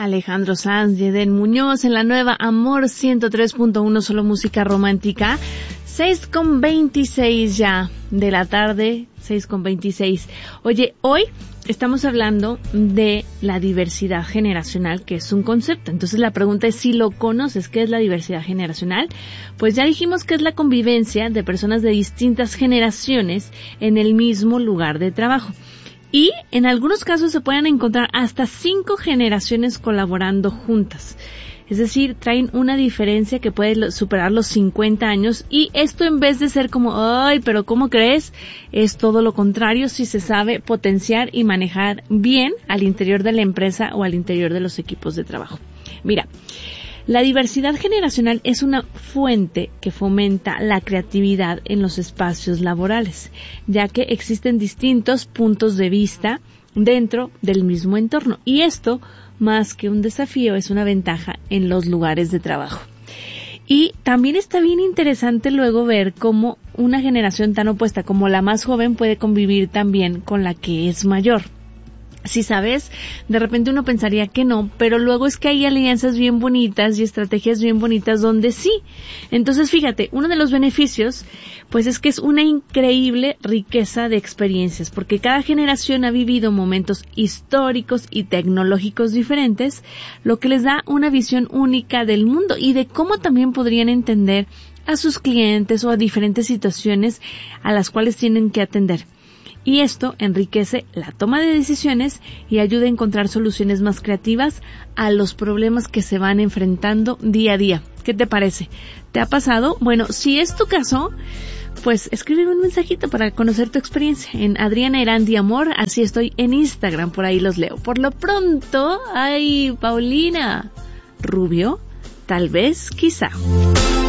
Alejandro Sanz y Eden Muñoz en la nueva Amor 103.1, solo música romántica. 6:26 ya de la tarde, 6:26. Oye, hoy estamos hablando de la diversidad generacional, que es un concepto. Entonces la pregunta es si lo conoces. ¿Qué es la diversidad generacional? Pues ya dijimos que es la convivencia de personas de distintas generaciones en el mismo lugar de trabajo. Y en algunos casos se pueden encontrar hasta 5 generaciones colaborando juntas. Es decir, traen una diferencia que puede superar los 50 años, y esto, en vez de ser como, ay, pero ¿cómo crees?, es todo lo contrario si se sabe potenciar y manejar bien al interior de la empresa o al interior de los equipos de trabajo. Mira, la diversidad generacional es una fuente que fomenta la creatividad en los espacios laborales, ya que existen distintos puntos de vista dentro del mismo entorno, y esto, más que un desafío, es una ventaja en los lugares de trabajo. Y también está bien interesante luego ver cómo una generación tan opuesta como la más joven puede convivir también con la que es mayor. Si sabes, de repente uno pensaría que no, pero luego es que hay alianzas bien bonitas y estrategias bien bonitas donde sí. Entonces, fíjate, uno de los beneficios, pues es que es una increíble riqueza de experiencias, porque cada generación ha vivido momentos históricos y tecnológicos diferentes, lo que les da una visión única del mundo y de cómo también podrían entender a sus clientes o a diferentes situaciones a las cuales tienen que atender. Y esto enriquece la toma de decisiones y ayuda a encontrar soluciones más creativas a los problemas que se van enfrentando día a día. ¿Qué te parece? ¿Te ha pasado? Bueno, si es tu caso, pues escríbeme un mensajito para conocer tu experiencia en Adriana Erandi Amor. Así estoy en Instagram, por ahí los leo. Por lo pronto, ay, Paulina, rubio, tal vez, quizá.